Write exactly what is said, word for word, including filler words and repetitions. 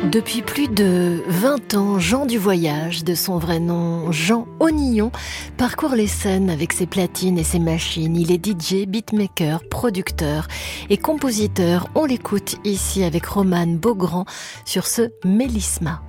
Depuis plus de vingt ans, Jean du Voyage, de son vrai nom Jean Onillon, parcourt les scènes avec ses platines et ses machines. Il est D J, beatmaker, producteur et compositeur. On l'écoute ici avec Romane Beaugrand sur ce Mélisma.